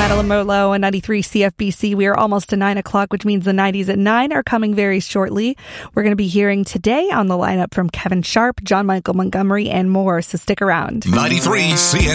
Madeline Merlo on 93 CFBC. We are almost to 9 o'clock, which means the 90s at 9 are coming very shortly. We're going to be hearing today on the lineup from Kevin Sharp, John Michael Montgomery, and more, so stick around. 93 CFBC.